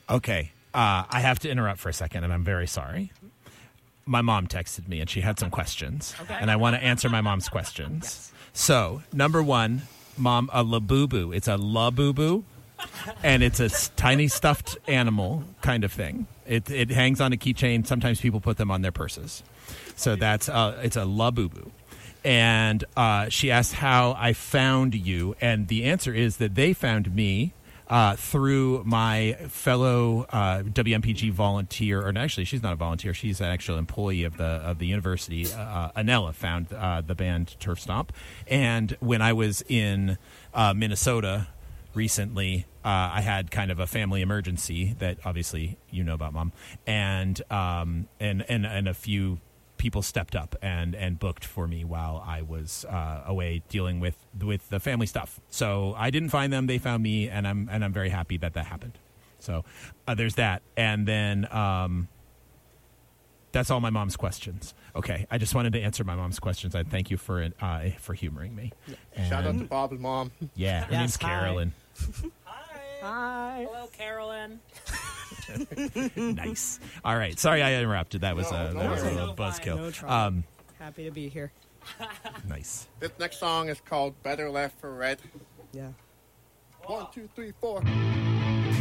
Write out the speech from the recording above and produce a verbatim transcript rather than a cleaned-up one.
Okay. Uh, I have to interrupt for a second, and I'm very sorry. My mom texted me, and she had some questions, okay. and I want to answer my mom's questions. Yes. So, number one, Mom, a Labubu. It's a Labubu, and it's a s- tiny stuffed animal kind of thing. It it hangs on a keychain. Sometimes people put them on their purses. So that's uh, it's a Labubu. And uh, she asked how I found you, and the answer is that they found me uh, through my fellow uh, W M P G volunteer, or actually, she's not a volunteer; she's an actual employee of the of the university. Uh, Anella found uh, the band Turf Stomp, and when I was in uh, Minnesota recently, uh, I had kind of a family emergency that obviously you know about, Mom, and um, and and and a few people stepped up and, and booked for me while I was uh, away dealing with with the family stuff. So I didn't find them; they found me, and I'm and I'm very happy that that happened. So uh, there's that, and then um, that's all my mom's questions. Okay, I just wanted to answer my mom's questions. I thank you for uh, for humoring me. And shout out to Bob's mom. Yeah, her yes, name's hi. Carolyn. Hi. Hi. Hello, Carolyn. Nice. All right. Sorry I interrupted. That was No, a no that was a worries. little No buzzkill. No trouble. Um, Happy to be here. nice. This next song is called Better Left for Red. Yeah. One, two, three, four.